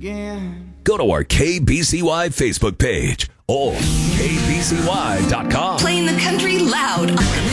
again. Go to our KBCY Facebook page or KBCY.com. Playing the country loud.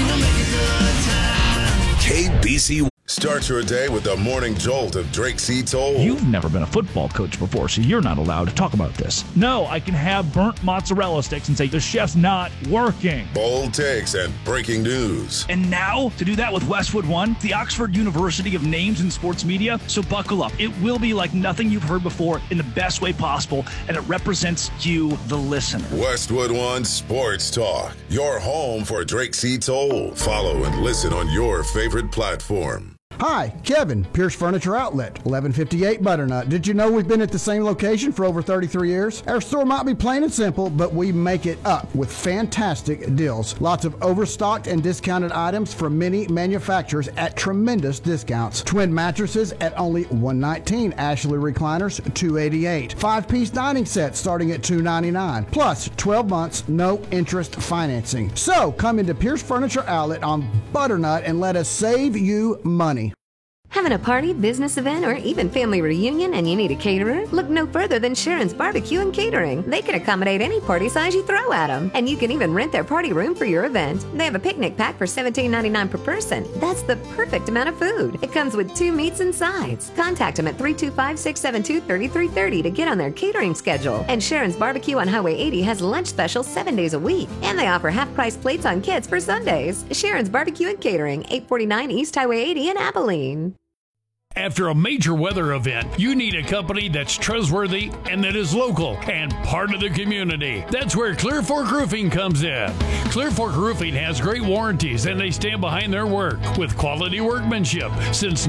KBCY. Start your day with the morning jolt of Drake C. Toll. You've never been a football coach before, so you're not allowed to talk about this. No, I can have burnt mozzarella sticks and say the chef's not working. Bold takes and breaking news. And now, to do that with Westwood One, the Oxford University of names in sports media, so buckle up. It will be like nothing you've heard before in the best way possible, and it represents you, the listener. Westwood One Sports Talk, your home for Drake C. Toll. Follow and listen on your favorite platform. Hi, Kevin, Pierce Furniture Outlet, 1158 Butternut. Did you know we've been at the same location for over 33 years? Our store might be plain and simple, but we make it up with fantastic deals. Lots of overstocked and discounted items from many manufacturers at tremendous discounts. Twin mattresses at only $119. Ashley recliners, $288. 5-piece dining sets starting at $299. Plus, 12 months, no interest financing. So, come into Pierce Furniture Outlet on Butternut and let us save you money. Having a party, business event, or even family reunion and you need a caterer? Look no further than Sharon's Barbecue and Catering. They can accommodate any party size you throw at them. And you can even rent their party room for your event. They have a picnic pack for $17.99 per person. That's the perfect amount of food. It comes with 2 meats and sides. Contact them at 325-672-3330 to get on their catering schedule. And Sharon's Barbecue on Highway 80 has lunch specials 7 days a week. And they offer half-price plates on kids for Sundays. Sharon's Barbecue and Catering, 849 East Highway 80 in Abilene. After a major weather event, you need a company that's trustworthy and that is local and part of the community. That's where Clear Fork Roofing comes in. Clear Fork Roofing has great warranties and they stand behind their work with quality workmanship since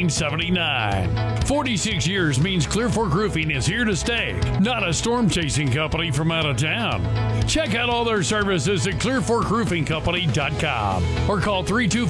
1979. 46 years means Clear Fork Roofing is here to stay, not a storm-chasing company from out of town. Check out all their services at clearforkroofingcompany.com or call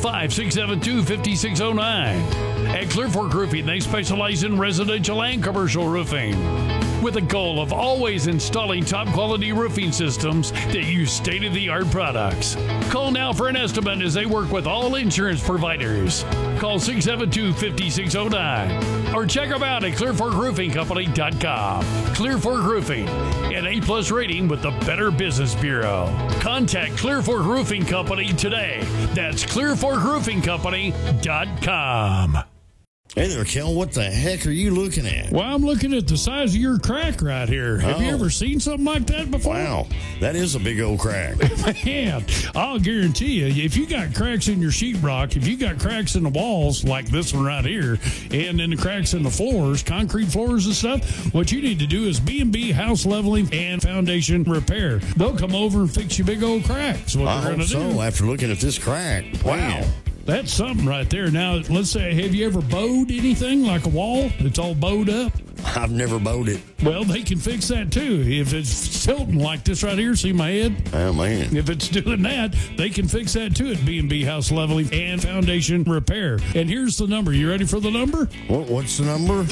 325-672-5609. At Clear Fork Roofing, they specialize in residential and commercial roofing, with a goal of always installing top-quality roofing systems that use state-of-the-art products. Call now for an estimate as they work with all insurance providers. Call 672-5609 or check them out at clearforkroofingcompany.com. Clear Fork Roofing, an A+ rating with the Better Business Bureau. Contact Clear Fork Roofing Company today. That's clearforkroofingcompany.com. Hey there, Kel. What the heck are you looking at? Well, I'm looking at the size of your crack right here. Have you ever seen something like that before? Wow, that is a big old crack. Man, I'll guarantee you, if you got cracks in your sheetrock, if you got cracks in the walls like this one right here, and then the cracks in the floors, concrete floors and stuff, what you need to do is B&B House Leveling and Foundation Repair. They'll come over and fix your big old cracks. What they're going to do. After looking at this crack. Wow. That's something right there. Now, let's say, have you ever bowed anything like a wall that's all bowed up? I've never bowed it. Well, they can fix that too. If it's tilting like this right here, see my head? Oh, man. If it's doing that, they can fix that too at B&B House Leveling and Foundation Repair. And here's the number. You ready for the number? What's the number?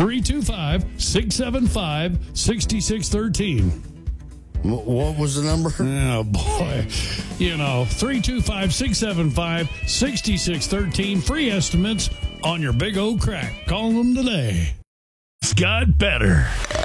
325-675-6613. What was the number? Oh, boy. 325-675-6613. Free estimates on your big old crack. Call them today. It's got better.